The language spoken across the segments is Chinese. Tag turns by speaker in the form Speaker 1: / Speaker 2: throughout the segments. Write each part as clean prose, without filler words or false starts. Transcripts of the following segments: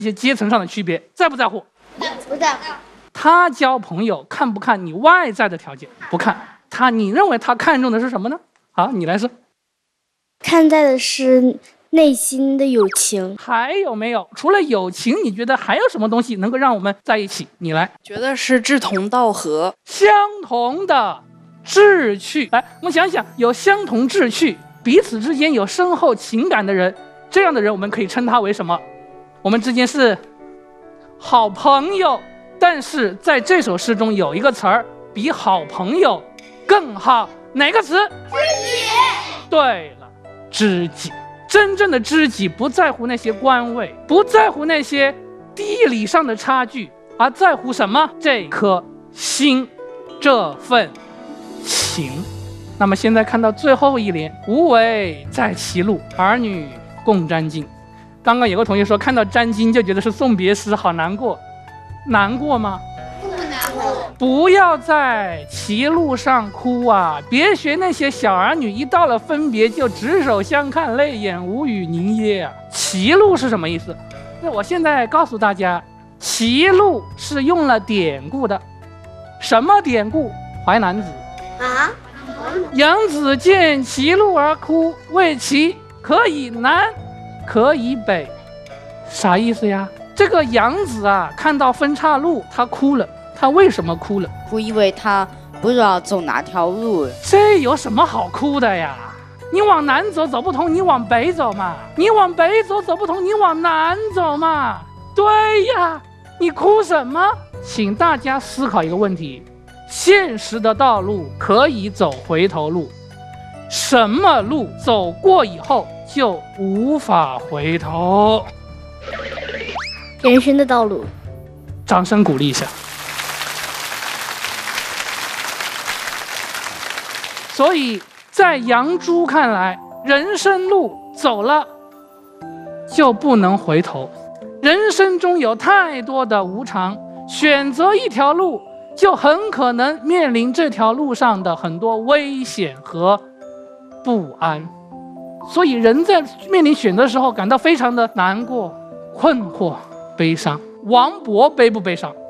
Speaker 1: 一些阶层上的区别，在不在乎？
Speaker 2: 不在乎。
Speaker 1: 他交朋友看不看你外在的条件？不看。你认为他看重的是什么呢？好，你来说。
Speaker 2: 看待的是内心的友情。
Speaker 1: 还有没有？除了友情，你觉得还有什么东西能够让我们在一起？你来。
Speaker 3: 觉得是志同道合，
Speaker 1: 相同的志趣。来，我们想想，有相同志趣，彼此之间有深厚情感的人，这样的人我们可以称他为什么？我们之间是好朋友。但是在这首诗中有一个词儿比好朋友更好，哪个词？
Speaker 2: 知己。
Speaker 1: 对了，知己。真正的知己不在乎那些官位，不在乎那些地理上的差距，而在乎什么？这颗心，这份情。那么现在看到最后一联，无为在歧路，儿女共沾巾。刚刚有个同学说看到沾巾就觉得是送别诗，好难过。难过吗？
Speaker 2: 不难过。
Speaker 1: 不要在歧路上哭啊！别学那些小儿女，一到了分别就执手相看，泪眼无语凝噎啊！歧路是什么意思？那我现在告诉大家，歧路是用了典故的。什么典故？淮南子
Speaker 2: 啊。
Speaker 1: 杨子见歧路而哭，谓其可以南，可以北。啥意思呀？这个杨子啊，看到分岔路，他哭了。他为什么哭了？
Speaker 3: 哭，因为他不知道走哪条路。
Speaker 1: 这有什么好哭的呀？你往南走走不通，你往北走嘛；你往北走走不通，你往南走嘛。对呀，你哭什么？请大家思考一个问题：现实的道路可以走回头路，什么路走过以后就无法回头？
Speaker 2: 人生的道路。
Speaker 1: 掌声鼓励一下。所以在杨朱看来，人生路走了就不能回头。人生中有太多的无常，选择一条路就很可能面临这条路上的很多危险和不安。所以人在面临选择的时候感到非常的难过、困惑、悲伤。王勃悲不悲伤？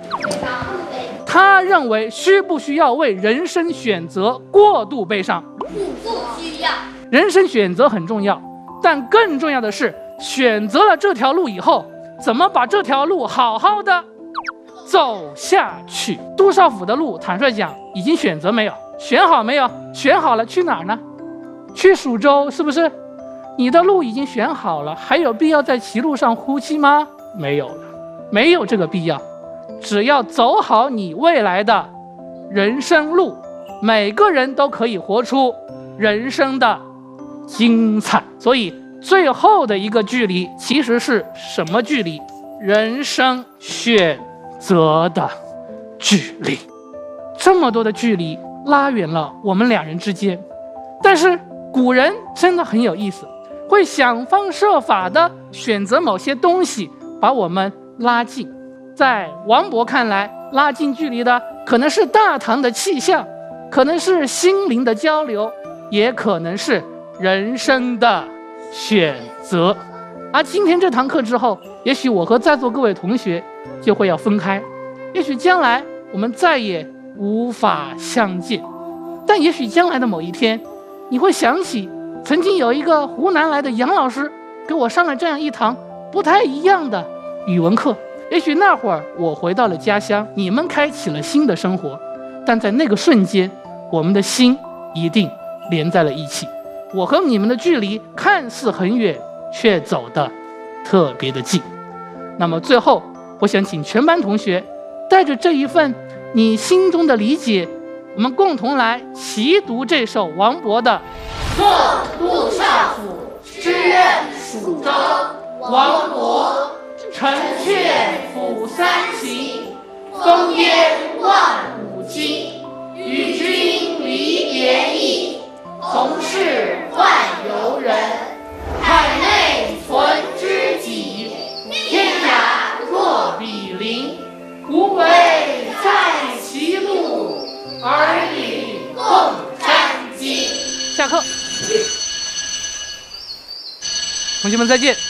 Speaker 1: 他认为需不需要为人生选择过度悲伤？
Speaker 2: 不需要。
Speaker 1: 人生选择很重要，但更重要的是选择了这条路以后，怎么把这条路好好的走下去。杜少府的路，坦率讲，已经选择没有？选好没有？选好了，去哪儿呢？去蜀州，是不是？你的路已经选好了，还有必要在歧路上哭泣吗？没有了，没有这个必要。只要走好你未来的人生路，每个人都可以活出人生的精彩。所以最后的一个距离其实是什么距离？人生选择的距离。这么多的距离拉远了我们两人之间，但是古人真的很有意思，会想方设法的选择某些东西把我们拉近。在王勃看来，拉近距离的可能是大唐的气象，可能是心灵的交流，也可能是人生的选择。而今天这堂课之后，也许我和在座各位同学就会要分开，也许将来我们再也无法相见，但也许将来的某一天，你会想起曾经有一个湖南来的杨老师给我上了这样一堂不太一样的语文课。也许那会儿我回到了家乡，你们开启了新的生活，但在那个瞬间，我们的心一定连在了一起。我和你们的距离看似很远，却走得特别的近。那么最后，我想请全班同学带着这一份你心中的理解，我们共同来齐读这首王勃的《
Speaker 4: 送杜少府诗任蜀州》。王勃。城阙辅三秦，风烟望五津。与君离别意，同是宦游人。海内存知己，天涯若比邻。无为在歧路，儿女共沾巾。
Speaker 1: 下课，同学们再见。